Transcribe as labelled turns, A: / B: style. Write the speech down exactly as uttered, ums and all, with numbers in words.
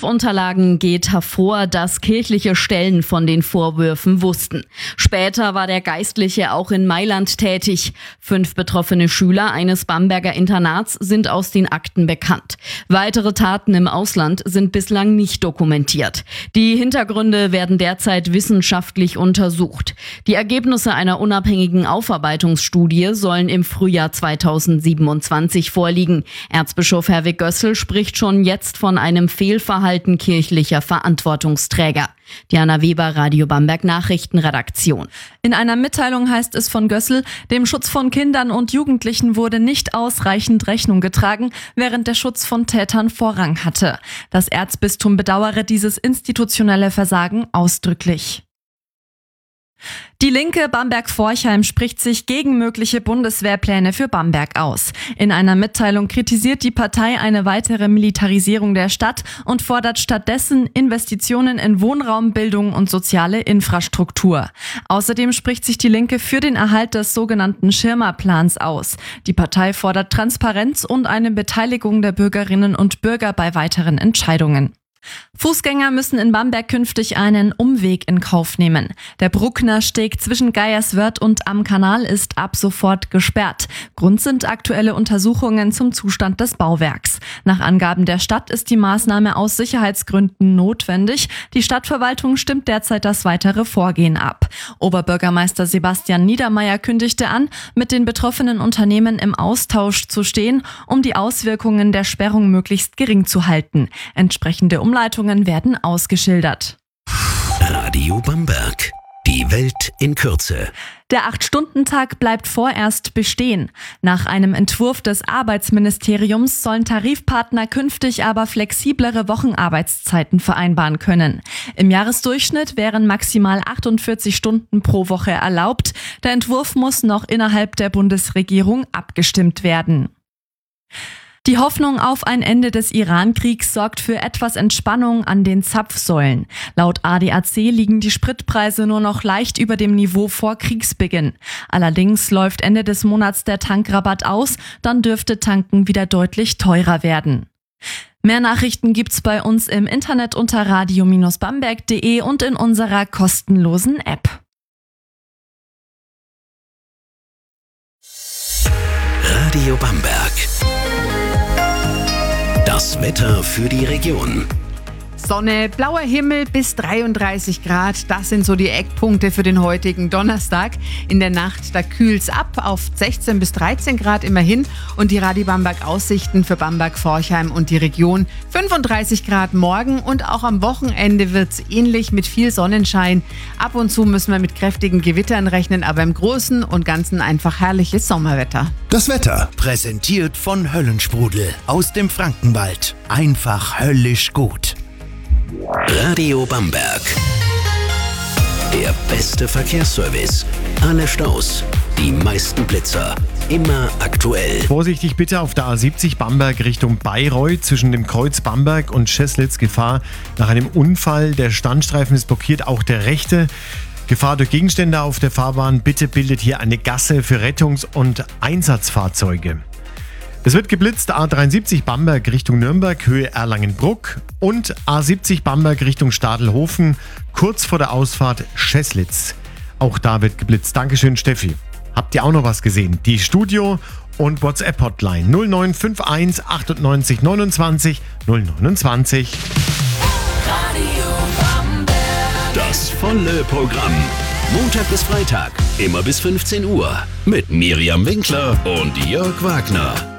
A: Prüfunterlagen geht hervor, dass kirchliche Stellen von den Vorwürfen wussten. Später war der Geistliche auch in Mailand tätig. Fünf betroffene Schüler eines Bamberger Internats sind aus den Akten bekannt. Weitere Taten im Ausland sind bislang nicht dokumentiert. Die Hintergründe werden derzeit wissenschaftlich untersucht. Die Ergebnisse einer unabhängigen Aufarbeitungsstudie sollen im Frühjahr zweitausendsiebenundzwanzig vorliegen. Erzbischof Herwig Gössel spricht schon jetzt von einem Fehlverhalten kirchlicher Verantwortungsträger. Diana Weber, Radio Bamberg Nachrichtenredaktion.
B: In einer Mitteilung heißt es von Gössel, dem Schutz von Kindern und Jugendlichen wurde nicht ausreichend Rechnung getragen, während der Schutz von Tätern Vorrang hatte. Das Erzbistum bedauere dieses institutionelle Versagen ausdrücklich. Die Linke Bamberg-Forchheim spricht sich gegen mögliche Bundeswehrpläne für Bamberg aus. In einer Mitteilung kritisiert die Partei eine weitere Militarisierung der Stadt und fordert stattdessen Investitionen in Wohnraum, Bildung und soziale Infrastruktur. Außerdem spricht sich die Linke für den Erhalt des sogenannten Schirmer-Plans aus. Die Partei fordert Transparenz und eine Beteiligung der Bürgerinnen und Bürger bei weiteren Entscheidungen. Fußgänger müssen in Bamberg künftig einen Umweg in Kauf nehmen. Der Bruckner Steg zwischen Geierswörth und Am Kanal ist ab sofort gesperrt. Grund sind aktuelle Untersuchungen zum Zustand des Bauwerks. Nach Angaben der Stadt ist die Maßnahme aus Sicherheitsgründen notwendig. Die Stadtverwaltung stimmt derzeit das weitere Vorgehen ab. Oberbürgermeister Sebastian Niedermeyer kündigte an, mit den betroffenen Unternehmen im Austausch zu stehen, um die Auswirkungen der Sperrung möglichst gering zu halten. Entsprechende Umleitungen werden ausgeschildert.
C: Radio Bamberg. Die Welt in Kürze.
B: Der Acht-Stunden-Tag bleibt vorerst bestehen. Nach einem Entwurf des Arbeitsministeriums sollen Tarifpartner künftig aber flexiblere Wochenarbeitszeiten vereinbaren können. Im Jahresdurchschnitt wären maximal achtundvierzig Stunden pro Woche erlaubt. Der Entwurf muss noch innerhalb der Bundesregierung abgestimmt werden. Die Hoffnung auf ein Ende des Iran-Kriegs sorgt für etwas Entspannung an den Zapfsäulen. Laut A D A C liegen die Spritpreise nur noch leicht über dem Niveau vor Kriegsbeginn. Allerdings läuft Ende des Monats der Tankrabatt aus, dann dürfte Tanken wieder deutlich teurer werden. Mehr Nachrichten gibt's bei uns im Internet unter radio Bindestrich bamberg punkt de und in unserer kostenlosen App.
C: Radio Bamberg. Das Wetter für die Region.
D: Sonne, blauer Himmel bis dreiunddreißig Grad. Das sind so die Eckpunkte für den heutigen Donnerstag. In der Nacht, da kühlt's ab auf sechzehn bis dreizehn Grad immerhin. Und die Radio Bamberg Aussichten für Bamberg-Forchheim und die Region. fünfunddreißig Grad morgen und auch am Wochenende wird's ähnlich mit viel Sonnenschein. Ab und zu müssen wir mit kräftigen Gewittern rechnen, aber im Großen und Ganzen einfach herrliches Sommerwetter.
E: Das Wetter präsentiert von Höllensprudel aus dem Frankenwald. Einfach höllisch gut.
C: Radio Bamberg. Der beste Verkehrsservice. Alle Staus, die meisten Blitzer. Immer aktuell.
F: Vorsichtig bitte auf der A siebzig Bamberg Richtung Bayreuth zwischen dem Kreuz Bamberg und Scheslitz. Gefahr nach einem Unfall. Der Standstreifen ist blockiert, auch der rechte. Gefahr durch Gegenstände auf der Fahrbahn. Bitte bildet hier eine Gasse für Rettungs- und Einsatzfahrzeuge. Es wird geblitzt A dreiundsiebzig Bamberg Richtung Nürnberg, Höhe Erlangenbruck und A siebzig Bamberg Richtung Stadelhofen, kurz vor der Ausfahrt Scheslitz. Auch da wird geblitzt. Dankeschön, Steffi. Habt ihr auch noch was gesehen? Die Studio- und WhatsApp-Hotline null neun fünf eins achtundneunzig neunundzwanzig null neunundzwanzig.
C: Radio Bamberg. Das volle Programm. Montag bis Freitag, immer bis fünfzehn Uhr. Mit Miriam Winkler und Jörg Wagner.